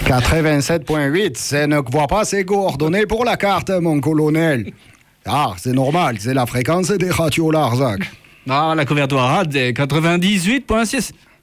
87.8, c'est ne vois pas ces coordonnées pour la carte, mon colonel. Ah, c'est normal, c'est la fréquence des radios Larzac. Ah, la couverture rad est 98.6.